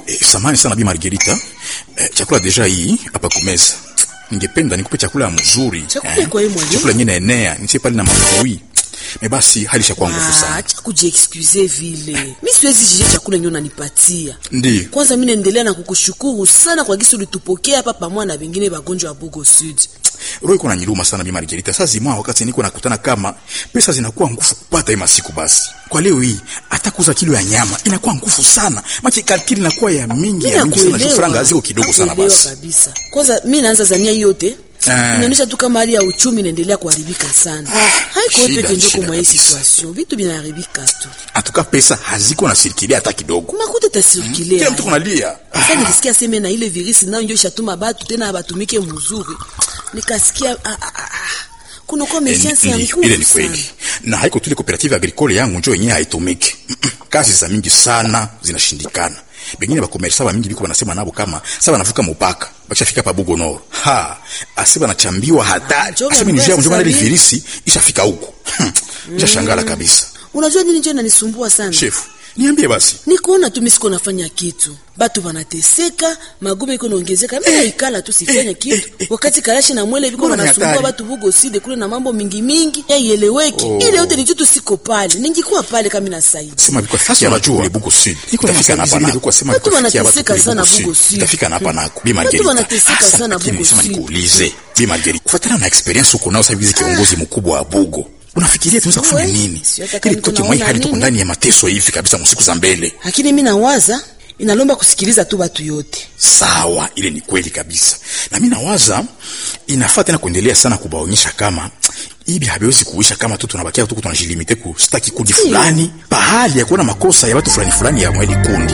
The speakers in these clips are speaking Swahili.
Samani sana Bi Margarita. Chakula deja hii hapa kumeza. Ningependa nikupe chakula mzuri. Chakula kwa yeye mwenyewe. Chakula nyingine enea, nitie pale na mafui. Basi hali ishakuwa nguvu sana. Acha kujiexcuse vile. Mimi siwezi jije chakula nyinyi unanipatia. Ndiyo. Kwanza mimi naendelea na kukushukuru sana kwa gisi ulitupokea hapa pamoja na wengine wagonjwa wa Bugo Sud. Roho iko nanyiruma sana Bi Margarita. Sasa zimwa wakati niko nakutana kama pesa zinakuwa nguvu kupata hii masiku basi. Kwa leo hii hata kuuza kilo ya nyama inakuwa nguvu sana. Maana kalkili inakuwa ya mingi sana, franga ziko kidogo sana basi. Kabisa. Kwanza mimi naanza zania yote. Inaonyesha tu kama hali ya uchumi inaendelea kuharibika sana. Haiko yote ndio kwa hii situation. Vitu vinaharibika tu. Atuka pesa haziko na sirkilia hata kidogo. Makuta tasirkilia. Kila mtu kunalia. Sasa nilisikia sema na ile virusi nayo ndio ishatuma batu tena abatumike mzuri. Nikasikia kuna kwa méfiance ya nguvu. Ile ni kweli. Na haiko tu ile cooperative agricole yangu njoo yenyewe haitumiki. Kazi za mingi sana zinashindikana. Bengine bakomersa ba mingi biko banasema nabo kama sasa wanavuka mpaka bakishafika pa Bugo Nord. Asiba nachambiwa hatari. Asema ni njoo ile virisi ishafika huko. Nishashangala kabisa. Unajua nini njoo inanisumbua sana? Chef, niambie basi. Nikuona tu misiko nafanya kitu. Batu wanateseka, magumu iko naongezeka. Mimi naikala tu sifanye kitu. Wakati Kalashi na Mwele biko wanasumbua batu Bugo Sud kule na mambo mingi yaieleweki. Ile yote ni kitu siko pale. Ningekuwa pale kama ninasaidia. Sema biko fikia watu wa Bugo Sud. Niko nafika hapa na biko sema biko wanateseka sana Bugo Sud. Itafika hapa na Bi Margarita. Batu wanateseka sana Bugo Sud. Sema nikuulize Bi Margarita. Kufuatana na experience uko nao sasa hivi kiongozi mkubwa wa Bugo. Unafikiria tunaweza kufanya nini? Ili tutoke mwa hali tuko ndani ya mateso hivi kabisa msiku za mbele. Lakini mimi nawaza inalomba kusikiliza tu watu yote. Sawa, ile ni kweli kabisa. Na mimi nawaza inafaa tena kuendelea sana kubaonyesha kama hivi habiwezi kuisha kama tu tunabakia tu tunajilimite ku staki kundi fulani, pahali ya kuona makosa ya watu fulani ya mweli kundi.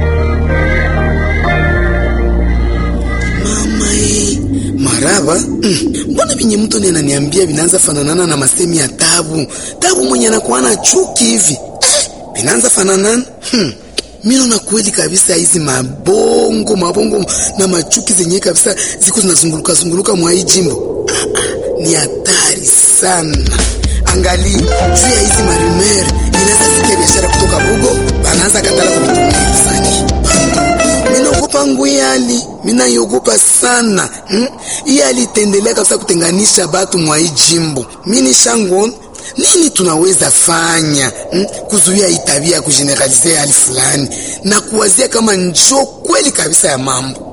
Maraba, mbona binye mtu nena niambia binaanza fananana na masemi ya Tabu mwenye anakuwa na chuki hivi. Binaanza fananana? Mimi naona kweli kabisa hizi mabongo na machuki zenye kabisa ziko zinazunguluka mwa hii jimbo. Ni hatari sana. Angali, juu ya hizi marumer, inaweza sikia biashara kutoka Bugo, banaanza katala kumitumia sana. Minaogopa nguyali, minayogopa sana. Iyali tendelea kabisa kutenganisha batu mwa hii jimbo. Mini shangon, nini tunaweza fanya kuzuia hii tabia ya kugeneralizea hali fulani na kuwazia kama njoo kweli kabisa ya mambo.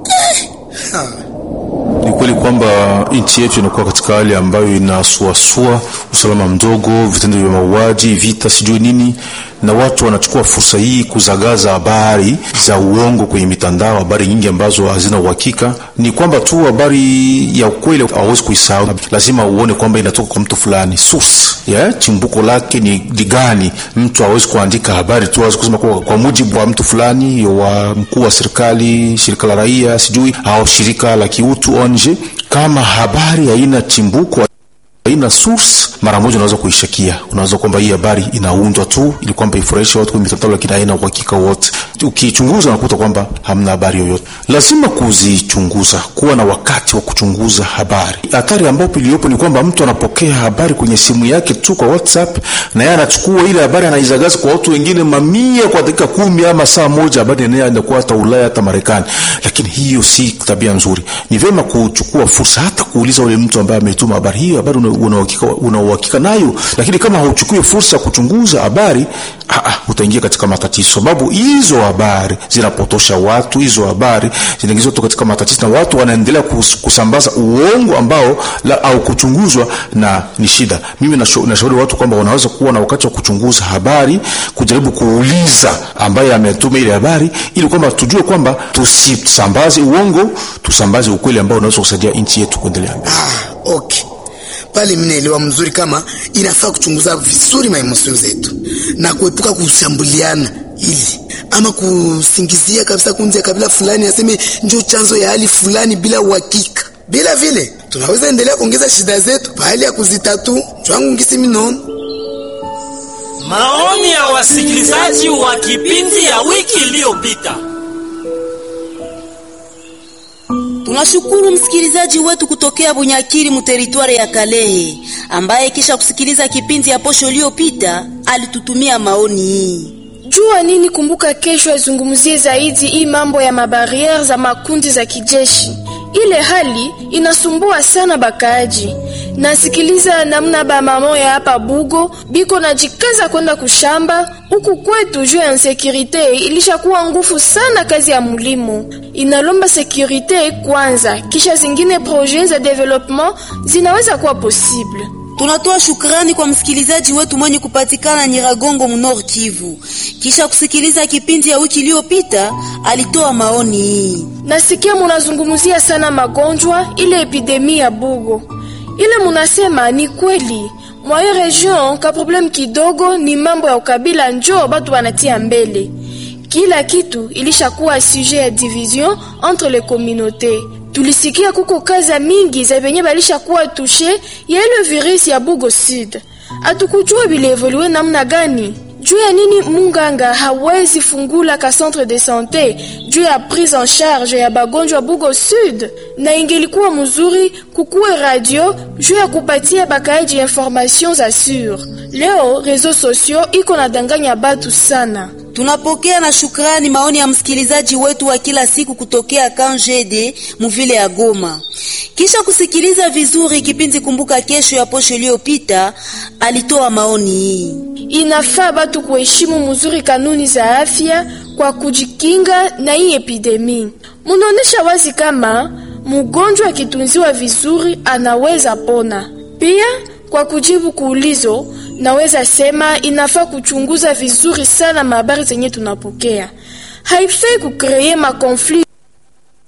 Ni kweli kwamba nchi yetu inakuwa katika hali ambayo inasuasua, usalama mdogo, vitendo vya mauaji, vita sijui nini, na watu wanachukua fursa hii kuzagaza habari za uongo kwenye mitandao, habari nyingi ambazo hazina uhakika. Ni kwamba tu habari ya ukweli hauwezi kuisahau, lazima uone kwamba inatoka kwa mtu fulani, source chimbuko lake ni gani. Mtu hawezi kuandika habari tu hawezi kusema kwa mujibu wa mtu fulani, wa mkuu wa serikali, shirika la raia sijui au shirika la kiutu onje. Kama habari haina chimbuko, haina source, mara moja unaweza kuishakia. Unaweza kwamba hii habari inaundwa tu ili kwamba ifurahishe watu kwa mitandao, lakini haina uhakika wote. Ukichunguza unakuta kwamba hamna habari yoyote. Lazima kuzichunguza, kuwa na wakati wa kuchunguza habari. Hatari ambayo iliyopo ni kwamba mtu anapokea habari kwenye simu yake tu kwa WhatsApp, na yeye anachukua ile habari anaizagaza kwa watu wengine mamia kwa dakika 10 ama saa moja, habari inakuwa hata Ulaya hata Marekani. Lakini hiyo si tabia nzuri. Ni vyema kuchukua fursa hata kuuliza yule mtu ambaye ametuma habari hiyo, habari una uhakika nayo. Lakini kama hauchukui fursa kuchunguza habari, utaingia katika matatizo, sababu hizo habari zinapotosha watu, hizo habari zinaingizwa katika matatizo na watu wanaendelea kusambaza uongo ambao au kuchunguzwa, na ni shida. Mimi nashauri watu kwamba wanaweza kuwa na wakati wa kuchunguza habari, kujaribu kuuliza ambaye ametuma ile habari, ili kwamba tujue kwamba tusisambaze uongo, tusambaze ukweli ambao unaweza kusaidia nchi yetu kuendelea. Okay. Pale mnaelewa mzuri kama inafaa kuchunguza vizuri maemosio zetu na kuepuka kushambuliana ili ama kusingizia kabisa kunzi ya kabila fulani aseme njoo chanzo ya hali fulani bila uhakika. Bila vile tunaweza endelea kuongeza shida zetu pahali ya kuzitatu. Chwangu ngisi minono. Maoni ya wasikilizaji wa kipindi ya wiki iliyopita. Tunashukuru msikilizaji wetu kutokea Bunyakiri mu teritwari ya Kalehe, ambaye kisha kusikiliza kipindi ya posho iliyopita alitutumia maoni hii. Jua nini kumbuka kesho yazungumzie zaidi hii mambo ya mabariere za makundi za kijeshi. Ile hali inasumbua sana bakaaji. Nasikiliza namna ba mamoya hapa Bugo biko na jikaza kwenda kushamba. Huku kwetu juu ya insecurite ilishakuwa ngufu sana kazi ya mulimo. Inalomba securite kwanza, kisha zingine projets za development zinaweza kuwa possible. Tunatoa shukrani kwa msikilizaji wetu mwenye kupatikana Nyiragongo Nord Kivu. Kisha kusikiliza kipindi ya wiki iliyopita, alitoa maoni hii. Nasikia munazungumzia sana magonjwa ile epidemia ya Bugo. Ile munasema ni kweli. Mwayo region ka problem kidogo ni mambo ya ukabila njoo batu wanatia mbele. Kila kitu ilishakuwa sujet ya division entre les communautés. Tulisikia kuko kaza mingi za benye balisha kuwa touché ya ile virus ya Bugo Sud. Atukujua bile evolue namna gani? Juu ya nini munganga hawezi fungula ka centre de santé juu ya prise en charge ya bagonjwa Bugo Sud? Na ingelikuwa mzuri kukuwe radio juu ya kupatia bakaaji information za sur. Leo réseaux sociaux iko na danganya batu sana. Tunapokea na shukrani maoni ya msikilizaji wetu wa kila siku kutokea Kanjede muvile ya Goma. Kisha kusikiliza vizuri kipindi kumbuka kesho ya posho iliyopita, alitoa maoni hii. Inafaa batu kuheshimu mzuri kanuni za afya kwa kujikinga na hii epidemi. Munaonesha wazi kama mgonjwa akitunziwa vizuri anaweza pona. Pia kwa kujibu kuulizo, naweza sema inafaa kuchunguza vizuri sana habari zenye tunapokea. Haifai kukreye makonflit